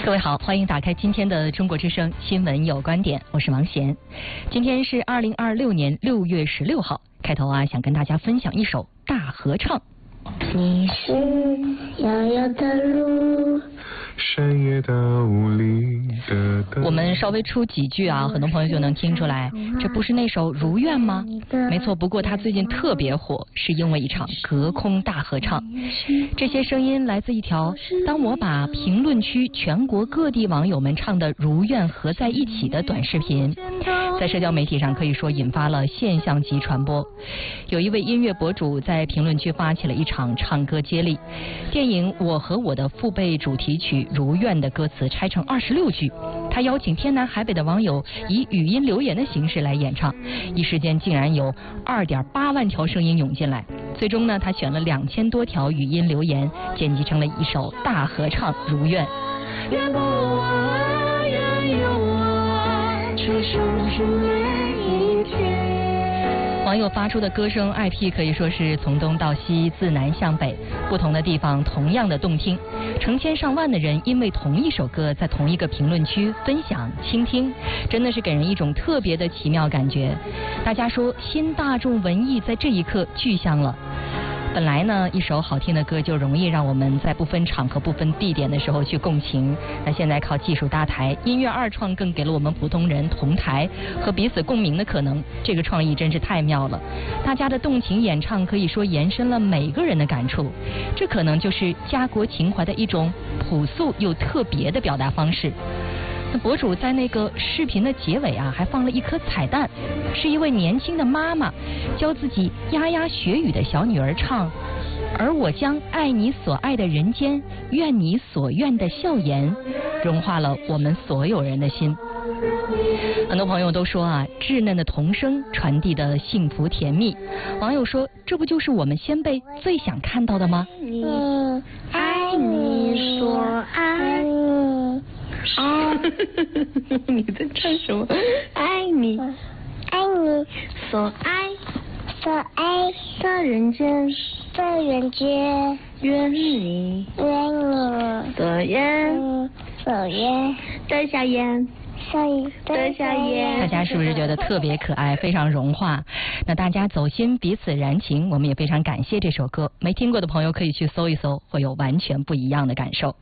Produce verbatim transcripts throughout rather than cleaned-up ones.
各位好，欢迎打开今天的中国之声新闻有观点，我是王贤。今天是二零二六年六月十六号，开头啊，想跟大家分享一首大合唱。 你是遥遥的路， 山野的无力的灯。 我们稍微出几句啊，很多朋友就能听出来，这不是那首《如愿》吗？没错，不过它最近特别火，是因为一场隔空大合唱。这些声音来自一条当我把评论区全国各地网友们唱的《如愿》合在一起的短视频，在社交媒体上可以说引发了现象级传播。有一位音乐博主在评论区发起了一场唱歌接力，电影《我和我的父辈》主题曲《如愿》的歌词拆成二十六句，他邀请天南海北的网友以语音留言的形式来演唱，一时间竟然有二点八万条声音涌进来。最终呢，他选了两千多条语音留言，剪辑成了一首大合唱《如愿》。 愿不我，愿有我，出生出每一天。 网友发出的歌声 I P 可以说是从东到西，自南向北，不同的地方同样的动听，成千上万的人因为同一首歌在同一个评论区分享倾听，真的是给人一种特别的奇妙感觉。大家说新大众文艺在这一刻具象了。本来呢，一首好听的歌就容易让我们在不分场合、不分地点的时候去共情。那现在靠技术搭台，音乐二创更给了我们普通人同台和彼此共鸣的可能。这个创意真是太妙了！大家的动情演唱可以说延伸了每个人的感触，这可能就是家国情怀的一种朴素又特别的表达方式。那博主在那个视频的结尾啊，还放了一颗彩蛋，是一位年轻的妈妈教自己牙牙学语的小女儿唱，而我将爱你所爱的人间，愿你所愿的笑颜，融化了我们所有人的心。很多朋友都说啊，稚嫩的童声传递的幸福甜蜜。网友说，这不就是我们先辈最想看到的吗？ 你爱你所爱。爱你在唱什么？ 爱你，爱你所爱，所爱的人间，的人间，愿你，愿你所愿，所愿的笑颜。的笑颜， 大家是不是觉得特别可爱，非常融化？那大家走心，彼此燃情，我们也非常感谢这首歌。没听过的朋友可以去搜一搜，会有完全不一样的感受。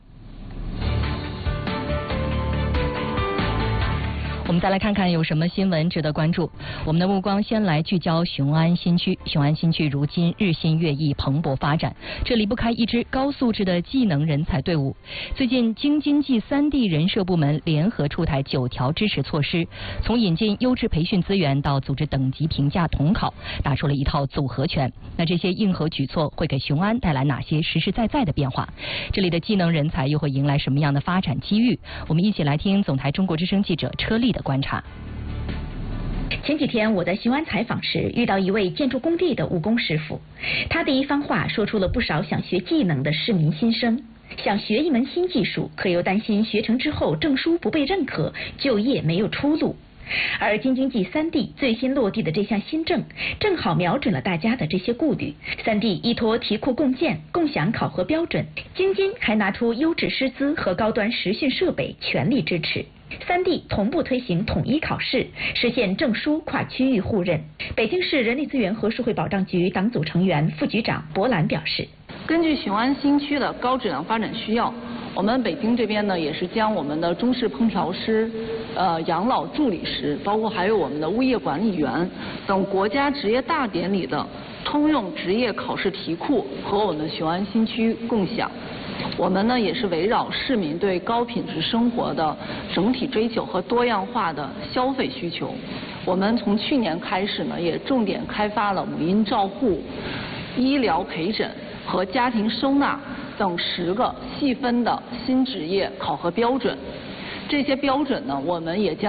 我们再来看看有什么新闻值得关注。我们的目光先来聚焦雄安新区。雄安新区如今日新月异，蓬勃发展，这离不开一支高素质的技能人才队伍。最近京津冀三地人社部门联合出台九条支持措施，从引进优质培训资源到组织等级评价统考，打出了一套组合拳。那这些硬核举措会给雄安带来哪些实实在在的变化？这里的技能人才又会迎来什么样的发展机遇？我们一起来听总台中国之声记者车丽的观察。 前几天我在雄安采访时，遇到一位建筑工地的务工师傅，他的一番话说出了不少想学技能的市民心声。想学一门新技术，可又担心学成之后证书不被认可，就业没有出路。而京津冀三地最新落地的这项新政，正好瞄准了大家的这些顾虑。三地依托题库共建，共享考核标准，京津还拿出优质师资和高端实训设备，全力支持。三地同步推行统一考试，实现证书跨区域互认。北京市人力资源和社会保障局党组成员、副局长博兰表示， 根据雄安新区的高质量发展需要，我们北京这边呢也是将我们的中式烹调师、呃养老助理师，包括还有我们的物业管理员等国家职业大典里的通用职业考试题库和我们雄安新区共享。我们呢也是围绕市民对高品质生活的整体追求和多样化的消费需求，我们从去年开始呢也重点开发了母婴照护、医疗陪诊和家庭收纳等十个细分的新职业考核标准。这些标准呢，我们也将